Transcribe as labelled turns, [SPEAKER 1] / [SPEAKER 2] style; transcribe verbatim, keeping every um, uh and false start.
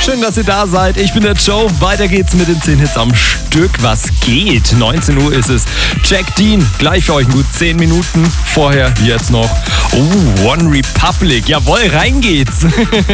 [SPEAKER 1] schön, dass ihr da seid. Ich bin der Joe. Weiter geht's mit den zehn Hits am Stück. Was geht? neunzehn Uhr ist es. Jack Dean, gleich für euch in gut zehn Minuten. Vorher jetzt noch oh, One Republic. Jawohl, rein geht's.